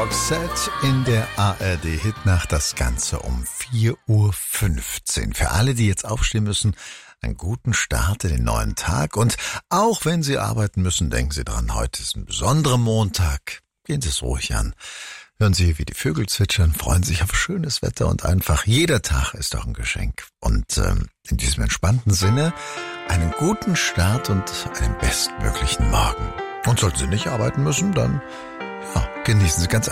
Roxette in der ARD-Hitnacht, das Ganze um 4:15 Uhr. Für alle, die jetzt aufstehen müssen, einen guten Start in den neuen Tag. Und auch wenn Sie arbeiten müssen, denken Sie dran, heute ist ein besonderer Montag. Gehen Sie es ruhig an. Hören Sie, wie die Vögel zwitschern, freuen sich auf schönes Wetter und einfach jeder Tag ist doch ein Geschenk. Und in diesem entspannten Sinne einen guten Start und einen bestmöglichen Morgen. Und sollten Sie nicht arbeiten müssen, dann genießen Sie ganz